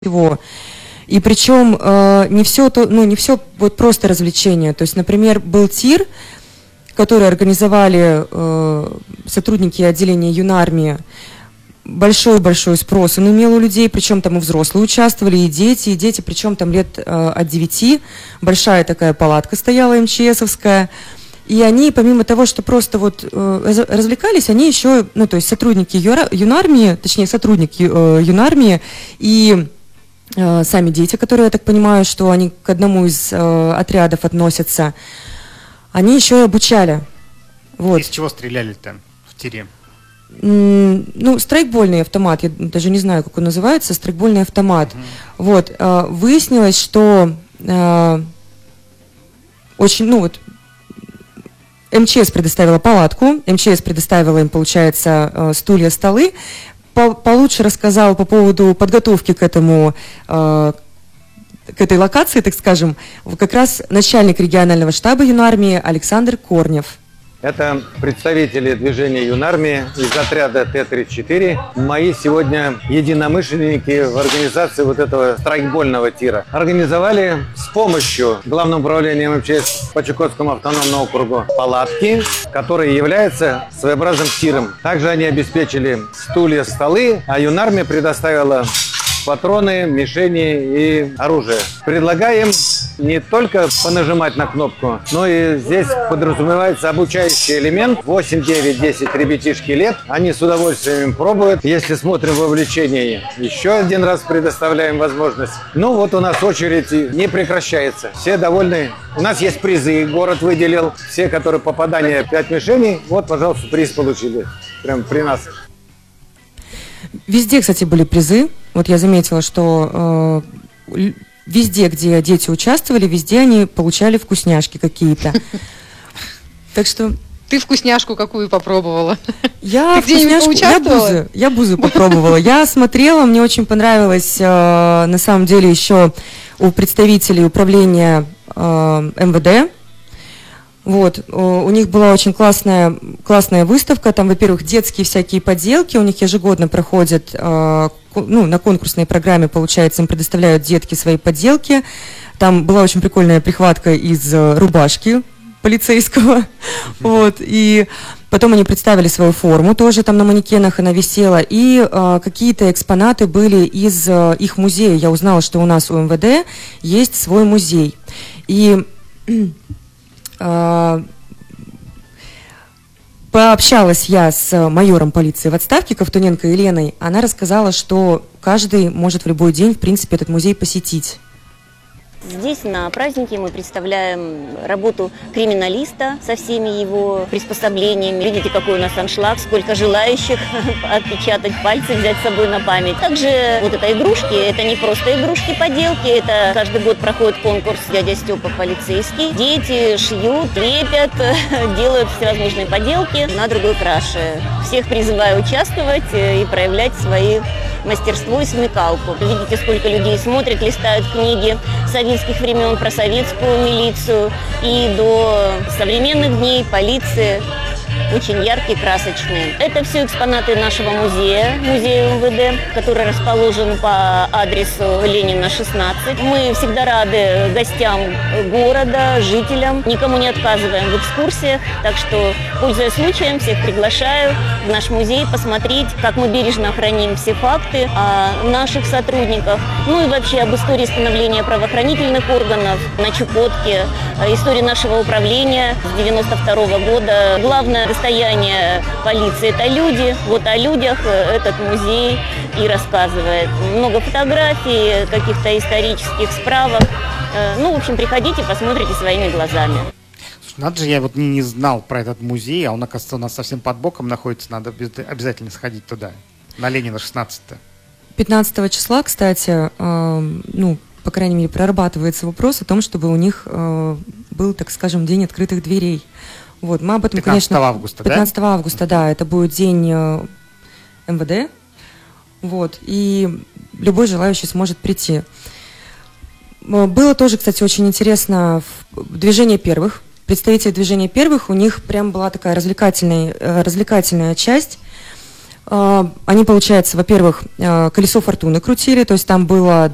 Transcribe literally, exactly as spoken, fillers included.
его. И причем э, не все то, ну не все вот просто развлечение. То есть, например, был тир, который организовали э, сотрудники отделения юнармии. Большой-большой спрос он имел у людей, причем там и взрослые участвовали, и дети, и дети, причем там лет э, от девяти. Большая такая палатка стояла МЧСовская. И они, помимо того, что просто вот э, развлекались, они еще, ну то есть сотрудники юра, юнармии, точнее сотрудники э, юнармии и э, сами дети, которые, я так понимаю, что они к одному из э, отрядов относятся, они еще и обучали. Вот. Из чего стреляли-то в тире? Ну, страйкбольный автомат, я даже не знаю, как он называется, страйкбольный автомат. Mm-hmm. Вот, э, выяснилось, что э, очень, ну вот, МЧС предоставила палатку, МЧС предоставила им, получается, э, стулья, столы. По, получше рассказал по поводу подготовки к этому, э, к этой локации, так скажем, как раз начальник регионального штаба юнармии Александр Корнев. Это представители движения юнармии из отряда Т тридцать четыре. Мои сегодня единомышленники в организации вот этого страйкбольного тира. Организовали с помощью Главного управления МЧС по Чукотскому автономному округу палатки, которые являются своеобразным тиром. Также они обеспечили стулья, столы, а юнармия предоставила патроны, мишени и оружие. Предлагаем не только понажимать на кнопку, но и здесь подразумевается обучающий элемент. восемь, девять, десять ребятишки лет. Они с удовольствием пробуют. Если смотрим вовлечение, еще один раз предоставляем возможность. Ну вот у нас очередь не прекращается. Все довольны. У нас есть призы. Город выделил. Все, которые попадание пять мишеней, вот, пожалуйста, приз получили. Прям при нас. Везде, кстати, были призы. Вот я заметила, что э, везде, где дети участвовали, везде они получали вкусняшки какие-то. Так что... Ты вкусняшку какую попробовала? Я Ты вкусняшку, я бузы, я бузы попробовала. Я смотрела, мне очень понравилось, э, на самом деле, еще у представителей управления э, МВД. Вот, у них была очень классная, классная выставка, там, во-первых, детские всякие поделки, у них ежегодно проходят, э, ну, на конкурсной программе, получается, им предоставляют детки свои поделки, там была очень прикольная прихватка из рубашки полицейского, mm-hmm. вот, и потом они представили свою форму, тоже там на манекенах она висела, и э, какие-то экспонаты были из э, их музея, я узнала, что у нас у МВД есть свой музей, и... Пообщалась я с майором полиции в отставке Ковтуненко Еленой. Она рассказала, что каждый может в любой день, в принципе, этот музей посетить. Здесь на празднике мы представляем работу криминалиста со всеми его приспособлениями. Видите, какой у нас аншлаг, сколько желающих отпечатать пальцы, взять с собой на память. Также вот это игрушки, это не просто игрушки-поделки, это каждый год проходит конкурс «Дядя Степа полицейский». Дети шьют, лепят, делают всевозможные поделки на другой краше. Всех призываю участвовать и проявлять свои мастерство и смекалку. Видите, сколько людей смотрят, листают книги советских времен про советскую милицию и до современных дней полиции. Очень яркие, красочные. Это все экспонаты нашего музея, музея МВД, который расположен по адресу Ленина, шестнадцать. Мы всегда рады гостям города, жителям, никому не отказываем в экскурсиях. Так что, пользуясь случаем, всех приглашаю в наш музей посмотреть, как мы бережно храним все факты о наших сотрудниках, ну и вообще об истории становления правоохранительных органов на Чукотке, истории нашего управления с девяносто второго года. Главное достояние полиции – это люди. Вот о людях этот музей и рассказывает. Много фотографий, каких-то исторических справок. Ну, в общем, приходите, посмотрите своими глазами. Надо же, я вот не, не знал про этот музей, а он, оказывается, у нас совсем под боком находится. Надо обязательно сходить туда, на Ленина, шестнадцать. пятнадцатого числа, кстати, э, ну, по крайней мере, прорабатывается вопрос о том, чтобы у них э, был, так скажем, день открытых дверей. Вот, мы об этом, пятнадцатого конечно, августа, пятнадцатого да? августа, да, это будет день э, МВД, вот, и любой желающий сможет прийти. Было тоже, кстати, очень интересно движение первых, представители движения первых, у них прям была такая развлекательная, развлекательная часть. Они, получается, во-первых, колесо фортуны крутили, то есть там было